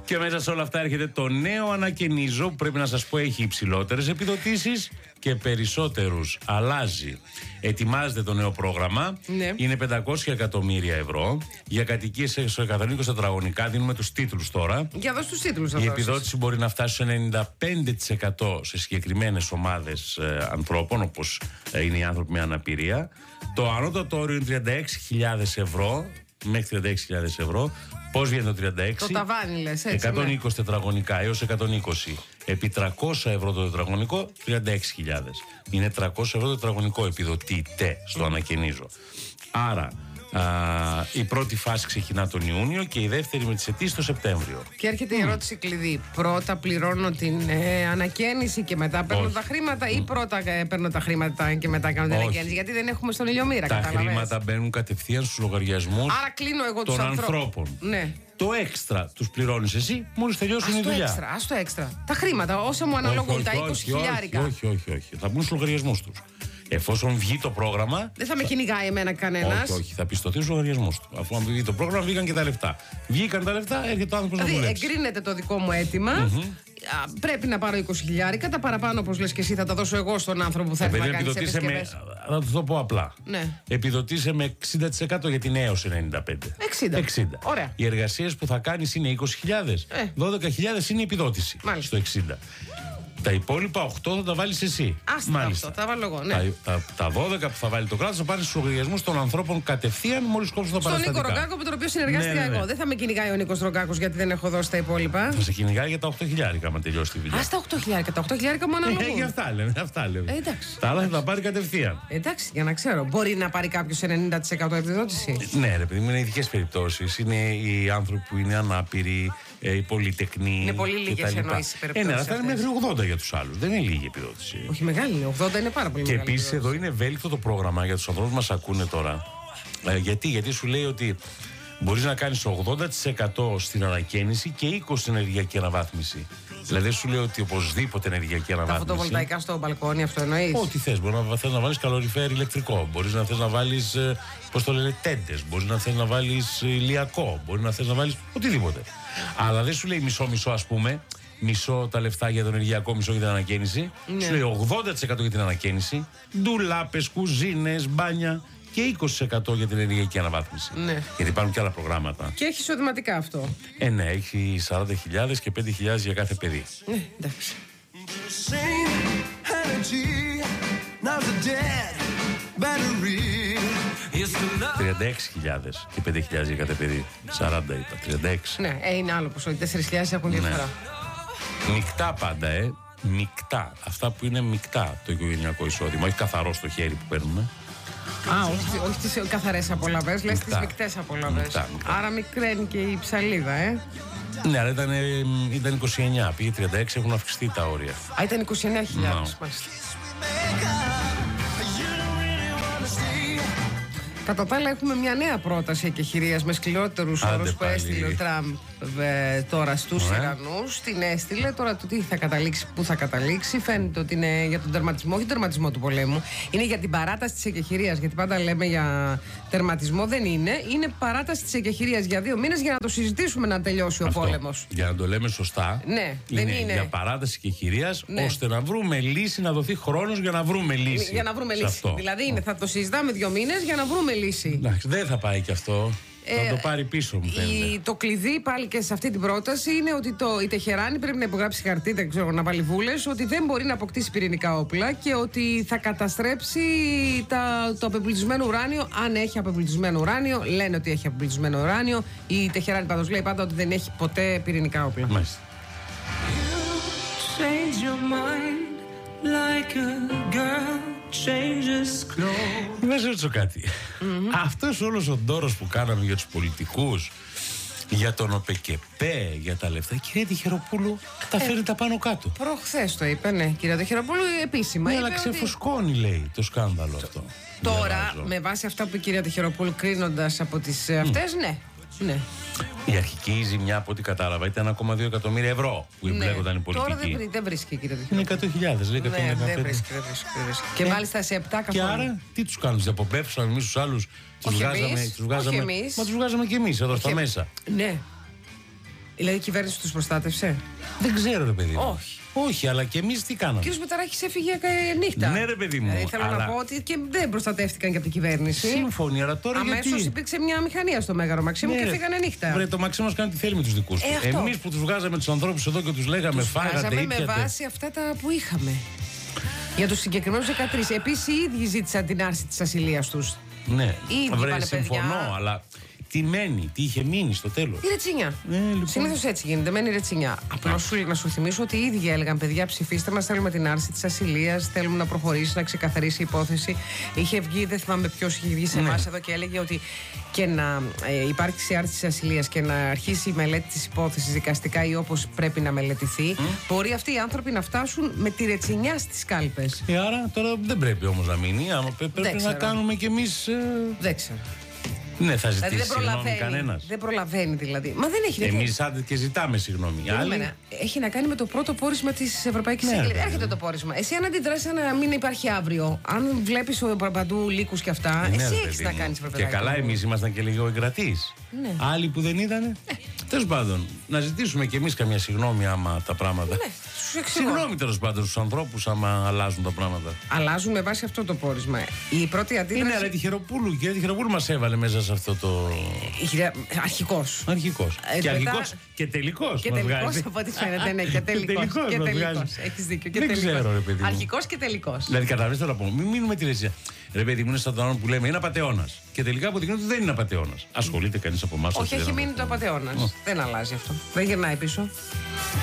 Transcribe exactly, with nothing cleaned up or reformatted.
Και μέσα σε όλα αυτά έρχεται το νέο ανακαινίζω που πρέπει να σας πω έχει υψηλότερες επιδοτήσεις και περισσότερους. Αλλάζει. Ετοιμάζεται το νέο πρόγραμμα. Ναι. Είναι πεντακόσια εκατομμύρια ευρώ. Για κατοικίες εκατόν είκοσι τετραγωνικά δίνουμε τους τίτλους τώρα. Για δώσ' τους τίτλους να Η δώσεις. επιδότηση μπορεί να φτάσει στο ενενήντα πέντε τοις εκατό σε συγκεκριμένες ομάδες ε, ανθρώπων, όπως ε, είναι οι άνθρωποι με αναπηρία. Το ανώτατο όριο είναι τριάντα έξι χιλιάδες ευρώ. Μέχρι τριάντα έξι χιλιάδες ευρώ. Πώς βγαίνει το τριάντα έξι? Το ταβάνι λες, έτσι. εκατόν είκοσι τετραγωνικά έως εκατόν είκοσι. Επί τριακόσια ευρώ το τετραγωνικό, τριάντα έξι χιλιάδες. Είναι τριακόσια ευρώ το τετραγωνικό επιδοτείται στο ανακαινίζω. Άρα α, η πρώτη φάση ξεκινά τον Ιούνιο και η δεύτερη με τις αιτήσεις το Σεπτέμβριο. Και έρχεται η ερώτηση κλειδί. Πρώτα πληρώνω την ε, ανακαίνιση και μετά παίρνω Όχι. τα χρήματα, ή πρώτα ε, παίρνω τα χρήματα και μετά κάνω την Όχι. ανακαίνιση? Γιατί δεν έχουμε στον ηλιομήρα, Τα κατάλαβες. χρήματα μπαίνουν κατευθείαν στους λογαριασμούς Άρα κλείνω εγώ τους των ανθρώπους. ανθρώπων. Ναι. Το έξτρα τους πληρώνεις εσύ μόλις τελειώσουν Ας η το δουλειά. έξτρα, ας το έξτρα. Τα χρήματα, όσα μου αναλογούν, τα είκοσι χιλιάρικα. Όχι, όχι, όχι. Θα μπουν στους λογαριασμούς τους. Εφόσον βγει το πρόγραμμα. Δεν θα με κυνηγάει εμένα κανένας. Όχι, όχι, θα πιστωθεί στους λογαριασμούς του. Αφού βγει το πρόγραμμα, βγήκαν και τα λεφτά. Βγήκαν τα λεφτά, έρχεται ο άνθρωπος να Δηλαδή, δουλέψει. εγκρίνεται το δικό μου αίτημα. Α, πρέπει να πάρω είκοσι χιλιάρικα. Τα παραπάνω, όπως λες και εσύ, θα τα δώσω εγώ στον άνθρωπο που θα έρθει να κάνει τις επιδοτήσε με. επισκευές. Θα του το πω απλά. Ναι. Επιδοτήσε με εξήντα τοις εκατό γιατί είναι έως ενενήντα πέντε. εξήντα. Ωραία. Οι εργασίες που θα κάνεις είναι είκοσι χιλιάδες. Ε. δώδεκα χιλιάδες είναι η επιδότηση. Μάλιστα. Στο εξήντα. Τα υπόλοιπα οκτώ θα τα βάλεις εσύ. Άστα αυτό, τα βάλω εγώ. Ναι. Τα, τα, τα δώδεκα που θα βάλει το κράτος θα πάρει στους λογαριασμούς των ανθρώπων κατευθείαν μόλις κόψουν τα Στον παραστατικά. Νίκο Ρογκάκο, με τον οποίο συνεργάστηκα Ναι, ναι, ναι. εγώ. Δεν θα με κυνηγάει ο Νίκος Ρογκάκος γιατί δεν έχω δώσει τα υπόλοιπα. Θα σε κυνηγάει για τα οκτώ χιλιάρικα άμα τελειώσει τη δουλειά. Α, τα οκτώ χιλιάρικα. Τα οκτώ χιλιάρικα μου Ε, αναλογούν. για αυτά λέμε, αυτά λέμε. Ε, εντάξει. Τα άλλα θα τα πάρει κατευθείαν. Εντάξει, για να ξέρω. Μπορεί να πάρει κάποιο ενενήντα τοις εκατό επιδότηση. Ναι, ρε παιδί μου, είναι ειδικές περιπτώσεις. Είναι οι άνθρωποι που είναι ανάπηροι, ε, οι πολυτεκνοί. Είναι πολύ λίγες κτλ. εννοείς οι Ε, περιπτώσεις ναι, αλλά θα είναι αυτές. μέχρι ογδόντα για τους άλλους. Δεν είναι λίγη επιδότηση. Όχι μεγάλη, είναι ογδόντα είναι πάρα πολύ Και μεγάλη. επίσης επιδότηση. εδώ είναι ευέλικτο το πρόγραμμα για τους ανθρώπους που μας ακούνε τώρα. Ε, γιατί, γιατί σου λέει ότι μπορείς να κάνεις ογδόντα τοις εκατό στην ανακαίνιση και είκοσι τοις εκατό στην ενεργειακή αναβάθμιση. Δηλαδή σου λέει ότι οπωσδήποτε ενεργειακή Τα αναβάθμιση. φωτοβολταϊκά στο μπαλκόνι, αυτό εννοείς? Ό,τι θες. Μπορεί να θες να βάλεις καλοριφέρ ηλεκτρικό. Μπορείς να θες να βάλεις, ε, πώς το λένε, τέντες. Μπορείς να θες να βάλεις ε, ηλιακό. Μπορεί να θες να βάλεις οτιδήποτε. Αλλά δεν σου λέει μισό-μισό, ας πούμε. Μισό τα λεφτά για το ενεργειακό, μισό για την ανακαίνιση. Ναι. Σου λέει ογδόντα τοις εκατό για την ανακαίνιση. Ντουλάπες, κουζίνες, μπάνια. Και είκοσι τοις εκατό για την ενεργειακή αναβάθμιση. Ναι. Γιατί υπάρχουν και άλλα προγράμματα. Και έχει εισοδηματικά αυτό. Ε, ναι, έχει σαράντα χιλιάδες και πέντε χιλιάδες για κάθε παιδί. Ναι, εντάξει. τριάντα έξι χιλιάδες και πέντε χιλιάδες για κάθε παιδί. σαράντα είπα, τριάντα έξι. Ναι, ε, είναι άλλο ποσό. Οι τέσσερις χιλιάδες έχουν διαφορά. Μικτά πάντα, ε. Μικτά. Αυτά που είναι μικτά το οικογενειακό εισόδημα. Όχι καθαρό στο χέρι που παίρνουμε. Α, όχι, όχι τις καθαρές απολαβές, λες τις Μεικτά. μεικτές απολαβές. Μεικτά, μεικτά. Άρα μικραίνει και η ψαλίδα, ε. Ναι, αλλά ήταν, ε, ήταν είκοσι εννιά. Πήγε τριάντα έξι, έχουν αυξηθεί τα όρια. Α, ήταν είκοσι εννιά χιλιάδες, Ναι. μάλιστα. Κατά τα άλλα, έχουμε μια νέα πρόταση εκεχηρίας με σκληρότερους Άντε όρους που πάλι. έστειλε ο Τραμπ ε, τώρα στους Ωραία. Ιρανούς. Την έστειλε. Τώρα το τι θα καταλήξει, πού θα καταλήξει. Φαίνεται ότι είναι για τον τερματισμό, όχι τον τερματισμό του πολέμου. Είναι για την παράταση της εκεχηρίας. Γιατί πάντα λέμε για τερματισμό, δεν είναι. Είναι παράταση της εκεχηρίας για δύο μήνες για να το συζητήσουμε να τελειώσει Αυτό. ο πόλεμος. Για να το λέμε σωστά. Ναι, δεν είναι. Για παράταση και χειρίας, Ναι. ώστε να βρούμε λύση, να δοθεί χρόνος για να βρούμε λύση. Για να βρούμε σε λύση. αυτό. Δηλαδή είναι, θα το συζητάμε δύο μήνες για να βρούμε λύση. Εντάξει, δεν θα πάει και αυτό. Ε, θα το πάρει πίσω, μου φαίνεται. Η, το κλειδί πάλι και σε αυτή την πρόταση είναι ότι το, η Τεχεράνη πρέπει να υπογράψει χαρτί, δεν ξέρω, να βάλει βούλες, ότι δεν μπορεί να αποκτήσει πυρηνικά όπλα και ότι θα καταστρέψει τα, το απεμπλουτισμένο ουράνιο, αν έχει απεμπλουτισμένο ουράνιο. Λένε ότι έχει απεμπλουτισμένο ουράνιο. Η Τεχεράνη πάντως λέει πάντα ότι δεν έχει ποτέ πυρηνικά όπλα. Μάλιστα. Change your mind like a girl changes clothes. Να σε ρωτήσω κάτι. Αυτός όλος ο ντόρος που κάναμε για τους πολιτικούς, για τον ΟΠΕΚΕΠΕ, για τα λεφτά, η κυρία Τυχεροπούλου τα φέρνει τα πάνω κάτω. Προχθές το είπε, ναι, κυρία Τεχεροπούλου, επίσημα. Ναι, είπε αλλά ότι- ξεφουσκώνει, λέει, το σκάνδαλο αυτό. Τώρα, Διαβάζω. με βάση αυτά που είπε η κυρία Τεχεροπούλου, κρίνοντας από τις ε, αυτές, ναι. Ναι. Η αρχική ζημιά, από ό,τι κατάλαβα, ήταν ένα κόμμα δύο εκατομμύρια ευρώ που εμπλέκονταν οι Τώρα δεν, πολιτικοί. βρει- δεν βρίσκει η κυρία Είναι Τεχεροπούλου. εκατό χιλιάδες, λέει, Ναι, εκατόν δεν δεκαπέντε. βρίσκει, δεν βρίσκει, δεν βρίσκει. Και μάλιστα σε επτά Και καθόλου. άρα, τι τους κάνουν, τους αποπέφτουν εμείς τους άλλους, τους Όχι βγάζαμε, εμείς, τους βγάζαμε, όχι εμείς. μα τους βγάζαμε και εμείς εδώ στα Όχι, μέσα. Ναι. Δηλαδή η κυβέρνηση τους προστάτευσε. Δεν ξέρω, ρε παιδί μου. Όχι. Όχι, αλλά και εμείς τι κάναμε. Ο κ. Μητσοτάκης έφυγε ε, νύχτα. Ναι, ρε παιδί μου. Δηλαδή, θέλω αλλά... να πω ότι και δεν προστατεύτηκαν και από την κυβέρνηση. Σύμφωνοι, αλλά τώρα αμέσως γιατί. υπήρξε μια μηχανία στο Μέγαρο Μαξίμου Ναι, και ρε, φύγανε νύχτα. Βρε, το Μαξίμος κάνει τι θέλει με τους δικούς του. Ε, Εμείς που τους βγάζαμε τους ανθρώπους εδώ και τους λέγαμε Τους φάγατε, βγάζαμε ήπιατε. με βάση αυτά τα που είχαμε. Για τους συγκεκριμένους δεκατρείς. Επίσης οι ίδιοι ζήτησαν την άρση της ασυλίας τους. Ναι, Οι ίδιοι βρε, πάνε, συμφωνώ, παιδιά. αλλά τι μένει, τι είχε μείνει στο τέλος. Η ρετσινιά. Ε, λοιπόν. Συνήθως έτσι γίνεται, μένει η ρετσινιά. Απλώς σου, να σου θυμίσω ότι οι ίδιοι έλεγαν: παιδιά, ψηφίστε μας, θέλουμε την άρση της ασυλίας, θέλουμε να προχωρήσει, να ξεκαθαρίσει η υπόθεση. Είχε βγει, δεν θυμάμαι ποιος είχε βγει σε Ναι. εμάς εδώ και έλεγε ότι και να ε, υπάρξει άρση της ασυλίας και να αρχίσει η μελέτη της υπόθεσης δικαστικά ή όπως πρέπει να μελετηθεί, mm. μπορεί αυτοί οι άνθρωποι να φτάσουν με τη ρετσινιά στις κάλπες. Ε, άρα τώρα δεν πρέπει όμως να μείνει. Άμα πρέ- πρέπει να ξέρω. κάνουμε κι εμείς. Ε... Δεν ξέρω. Ναι, θα Δηλαδή ζητήσει δεν συγγνώμη προλαβαίνει. κανένας. Δεν προλαβαίνει δηλαδή. Μα δεν έχει δεν Εμείς άντε και ζητάμε συγγνώμη. Οι άλλοι- Περίμενε. Έχει να κάνει με το πρώτο πόρισμα τη Ευρωπαϊκή Ναι, Ένωση. ρε, Έρχεται ναι. το πόρισμα. Εσύ, αν αντιδράσει να μην υπάρχει αύριο, αν βλέπει παντού λύκους και αυτά, Ε, ναι, εσύ ρε, έχει παιδί να μου. κάνει Και καλά, εμείς ήμασταν και λίγο εγκρατείς. Ναι. Άλλοι που δεν ήταν. Τέλος πάντων, να ζητήσουμε κι εμείς καμιά συγγνώμη άμα τα πράγματα. Ναι, σου εξηγώ. Συγγνώμη τέλος πάντων στους ανθρώπους άμα αλλάζουν τα πράγματα. Αλλάζουν με βάση αυτό το πόρισμα. Η πρώτη αντίδραση. Είναι αλλά τη Χεροπούλου. Η κυρία τη Χεροπούλου μας έβαλε μέσα σε αυτό το. Αρχικός. Αρχικός. Ε, Και μετά- αρχικός και τελικός. Και μας τελικός βγάζει. από ό,τι φαίνεται. Ναι, και τελικός. τελικός Και μας τελικός. βγάζει. Έχεις δίκιο. Και Δεν τελικός. ξέρω, ρε παιδί μου. Αρχικός και τελικός. Δηλαδή, καταλαβαίνεις τώρα που μην μείνουμε τη ρεζία. Ρε παιδί μου, είναι σαν τον άλλον που λέμε είναι απατεώνας. Και τελικά αποδεικνύεται ότι δεν είναι απατεώνας. Ασχολείται κανείς από εμάς. Όχι, ότι έχει δεν μείνει το απατεώνας. απατεώνας. Δεν αλλάζει αυτό. Δεν γυρνάει πίσω.